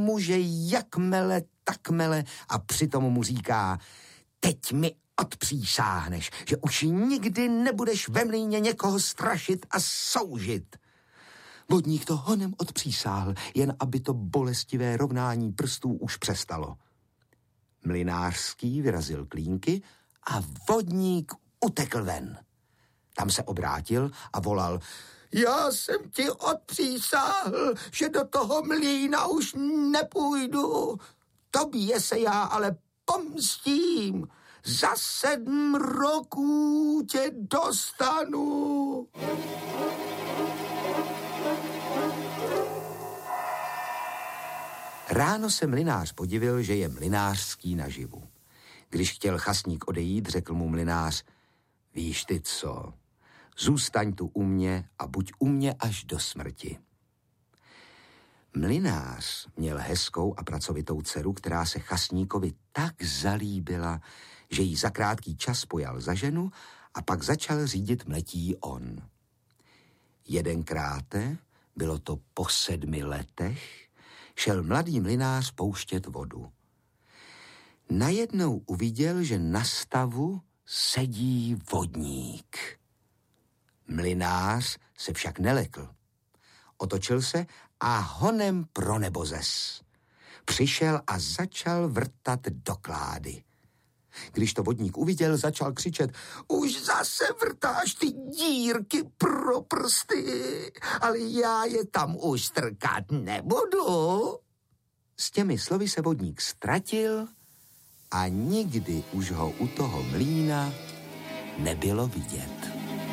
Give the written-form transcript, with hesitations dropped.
muže jak mele, tak mele a přitom mu říká: teď mi odpřísáhneš, že už nikdy nebudeš ve mlýně někoho strašit a soužit. Vodník to honem odpřísáhl, jen aby to bolestivé rovnání prstů už přestalo. Mlynářský vyrazil klínky a vodník utekl ven. Tam se obrátil a volal: já jsem ti odpřísáhl, že do toho mlýna už nepůjdu. Tobě se já ale pomstím. Za 7 roků tě dostanu. Ráno se mlynář podivil, že je mlynářský naživu. Když chtěl chasník odejít, řekl mu mlynář: víš ty co, zůstaň tu u mě a buď u mě až do smrti. Mlynář měl hezkou a pracovitou dceru, která se chasníkovi tak zalíbila, že jí za krátký čas pojal za ženu a pak začal řídit mletí on. Jedenkráte, bylo to po 7 letech, šel mladý mlynář pouštět vodu. Najednou uviděl, že na stavu sedí vodník. Mlynář se však nelekl. Otočil se a honem pro nebozes. Přišel a začal vrtat do klády. Když to vodník uviděl, začal křičet: už zase vrtáš ty dírky pro prsty, ale já je tam už strkat nebudu. S těmi slovy se vodník ztratil a nikdy už ho u toho mlýna nebylo vidět.